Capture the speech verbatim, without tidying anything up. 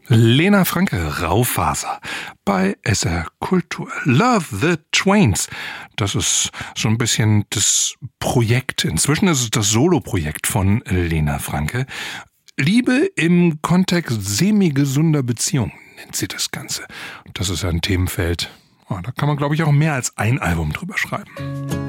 Lena Franke, Raufaser bei S R Kultur. Love the Twains. Das ist so ein bisschen das Projekt. Inzwischen ist es das Soloprojekt von Lena Franke. Liebe im Kontext semi-gesunder Beziehungen nennt sie das Ganze. Das ist ja ein Themenfeld. Oh, da kann man, glaube ich, auch mehr als ein Album drüber schreiben.